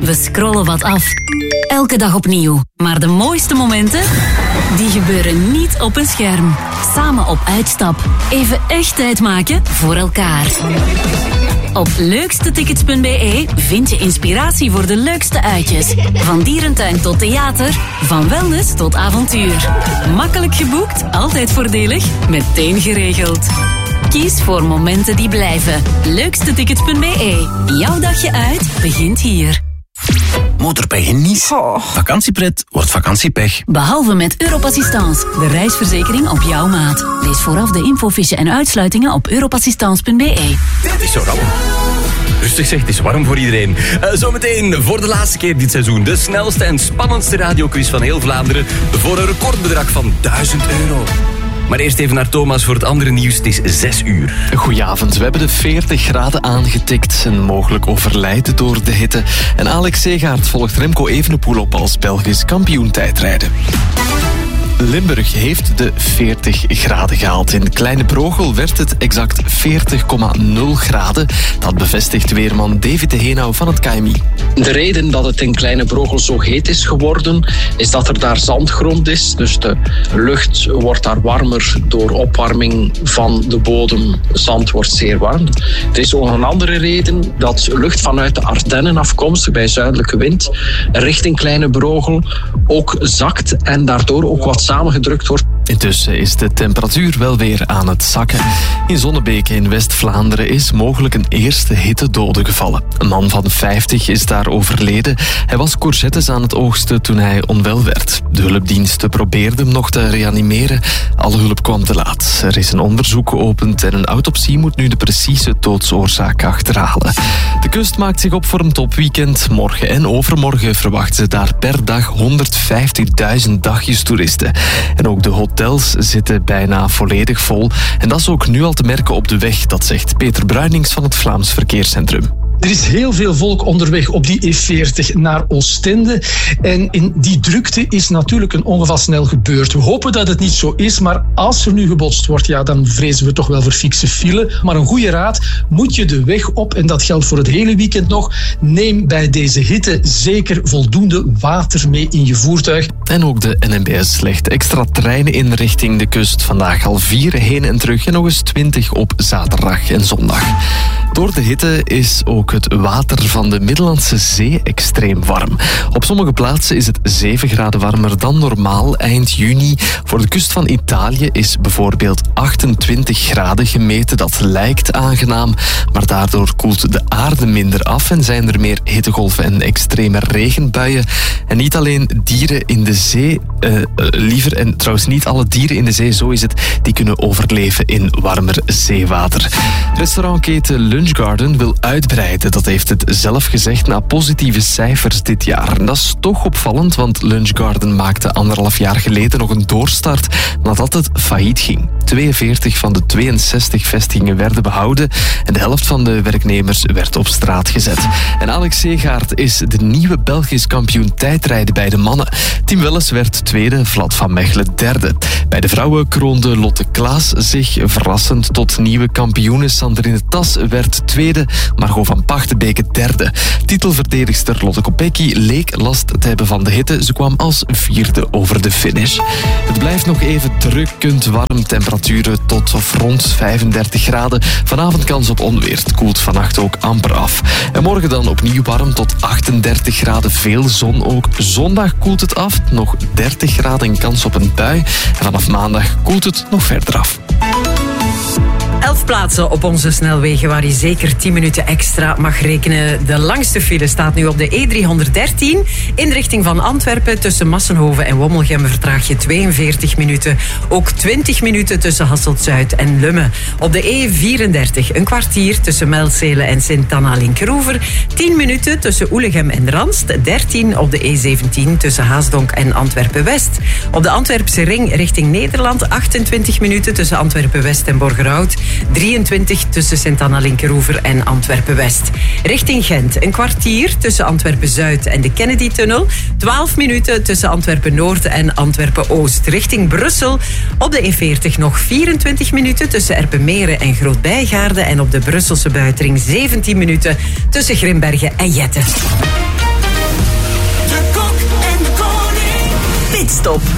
We scrollen wat af. Elke dag opnieuw. Maar de mooiste momenten, die gebeuren niet op een scherm. Samen op uitstap. Even echt tijd maken voor elkaar. Op leukstetickets.be vind je inspiratie voor de leukste uitjes. Van dierentuin tot theater, van wellness tot avontuur. Makkelijk geboekt, altijd voordelig, meteen geregeld. Kies voor momenten die blijven. Leukstetickets.be. Jouw dagje uit begint hier. Motorpech en niet. Vakantiepret wordt vakantiepech. Behalve met Europassistance, de reisverzekering op jouw maat. Lees vooraf de infofiche en uitsluitingen op europassistance.be. Het is zo rauw. Rustig zeg, het is warm voor iedereen. Zometeen voor de laatste keer dit seizoen de snelste en spannendste radioquiz van heel Vlaanderen voor een recordbedrag van €1000. Maar eerst even naar Thomas voor het andere nieuws. Het is 6 uur. Goedenavond. We hebben de 40 graden aangetikt en mogelijk overlijden door de hitte. En Alex Segaert volgt Remco Evenepoel op als Belgisch kampioen tijdrijden. Limburg heeft de 40 graden gehaald. In Kleine Brogel werd het exact 40,0 graden. Dat bevestigt weerman David de Henau van het KMI. De reden dat het in Kleine Brogel zo heet is geworden, is dat er daar zandgrond is. Dus de lucht wordt daar warmer door opwarming van de bodem. Zand wordt zeer warm. Er is ook een andere reden dat lucht vanuit de Ardennen afkomstig bij zuidelijke wind richting Kleine Brogel ook zakt en daardoor ook wat samengedrukt wordt. Intussen is de temperatuur wel weer aan het zakken. In Zonnebeke in West-Vlaanderen is mogelijk een eerste hittedode gevallen. Een man van 50 is daar overleden. Hij was courgettes aan het oogsten toen hij onwel werd. De hulpdiensten probeerden hem nog te reanimeren. Alle hulp kwam te laat. Er is een onderzoek geopend en een autopsie moet nu de precieze doodsoorzaak achterhalen. De kust maakt zich op voor een topweekend. Morgen en overmorgen verwachten ze daar per dag 150.000 dagjestoeristen. En ook de hotels zitten bijna volledig vol. En dat is ook nu al te merken op de weg, dat zegt Peter Bruinings van het Vlaams Verkeerscentrum. Er is heel veel volk onderweg op die E40 naar Oostende. En in die drukte is natuurlijk een ongeval snel gebeurd. We hopen dat het niet zo is, maar als er nu gebotst wordt, ja, dan vrezen we toch wel voor fikse file. Maar een goede raad, moet je de weg op, en dat geldt voor het hele weekend nog, neem bij deze hitte zeker voldoende water mee in je voertuig. En ook de NMBS legt extra treinen in richting de kust. Vandaag al 4 heen en terug en nog eens 20 op zaterdag en zondag. Door de hitte is ook het water van de Middellandse Zee extreem warm. Op sommige plaatsen is het 7 graden warmer dan normaal eind juni. Voor de kust van Italië is bijvoorbeeld 28 graden gemeten. Dat lijkt aangenaam, maar daardoor koelt de aarde minder af en zijn er meer hittegolven en extreme regenbuien. En niet alleen dieren in de zee, en trouwens niet alle dieren in de zee, zo is het, die kunnen overleven in warmer zeewater. Restaurantketen Lunch Garden wil uitbreiden. Dat heeft het zelf gezegd na positieve cijfers dit jaar. En dat is toch opvallend, want Lunch Garden maakte 1,5 jaar geleden nog een doorstart nadat het failliet ging. 42 van de 62 vestigingen werden behouden en de helft van de werknemers werd op straat gezet. En Alex Segaert is de nieuwe Belgisch kampioen tijdrijden bij de mannen. Tim Welles werd tweede, Vlad van Mechelen derde. Bij de vrouwen kroonde Lotte Klaas zich verrassend tot nieuwe kampioene. Sandrine Tas werd tweede, Margot van Pachtenbeke derde. Titelverdedigster Lotte Kopecky leek last te hebben van de hitte. Ze kwam als 4e over de finish. Het blijft nog even drukkend warm, temperaturen tot of rond 35 graden. Vanavond kans op onweer. Het koelt vannacht ook amper af. En morgen dan opnieuw warm tot 38 graden, veel zon ook. Zondag koelt het af, nog 30 graden en kans op een bui. En vanaf maandag koelt het nog verder af. 11 plaatsen op onze snelwegen waar je zeker 10 minuten extra mag rekenen. De langste file staat nu op de E313 in de richting van Antwerpen. Tussen Massenhoven en Wommelgem vertraag je 42 minuten. Ook 20 minuten tussen Hasselt-Zuid en Lummen. Op de E34 een kwartier tussen Melzele en Sint-Anna-Linkeroever. 10 minuten tussen Oelegem en Ranst. 13 op de E17 tussen Haasdonk en Antwerpen-West. Op de Antwerpse ring richting Nederland 28 minuten tussen Antwerpen-West en Borgerhout. 23 tussen Sint-Anna-Linkeroever en Antwerpen-West. Richting Gent een kwartier tussen Antwerpen-Zuid en de Kennedy-tunnel. 12 minuten tussen Antwerpen-Noord en Antwerpen-Oost. Richting Brussel op de E40 nog 24 minuten tussen Erpenmeren en Groot-Bijgaarde. En op de Brusselse buitenring 17 minuten tussen Grimbergen en Jetten. top.